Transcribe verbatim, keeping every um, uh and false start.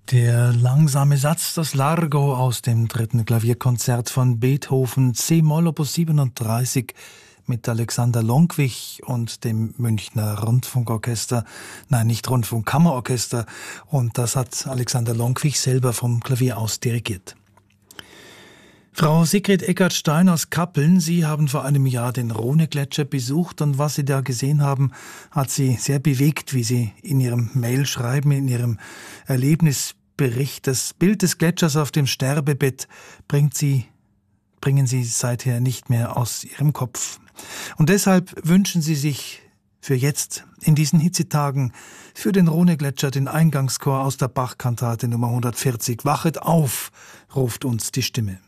Der langsame Satz, das Largo aus dem dritten Klavierkonzert von Beethoven, C-Moll Opus siebenunddreißig mit Alexander Lonkwich und dem Münchner Rundfunkorchester, nein, nicht Rundfunkkammerorchester, und das hat Alexander Lonkwich selber vom Klavier aus dirigiert. Frau Sigrid Eckert-Stein aus Kappeln, Sie haben vor einem Jahr den Rhone-Gletscher besucht, und was Sie da gesehen haben, hat Sie sehr bewegt, wie Sie in Ihrem Mail schreiben, in Ihrem Erlebnisbericht. Das Bild des Gletschers auf dem Sterbebett bringt Sie, bringen Sie seither nicht mehr aus Ihrem Kopf. Und deshalb wünschen Sie sich für jetzt, in diesen Hitzetagen, für den Rhone-Gletscher den Eingangschor aus der Bach-Kantate Nummer hundertvierzig. Wachet auf, ruft uns die Stimme.